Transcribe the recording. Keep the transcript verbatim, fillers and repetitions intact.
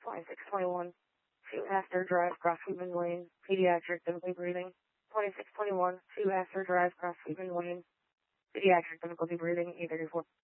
twenty-six twenty-one, two Astor Drive, Cross Cleveland Lane, pediatric, difficulty breathing. twenty-six twenty-one, two Astor Drive, Cross Cleveland Lane, pediatric, difficulty breathing, E thirty-four.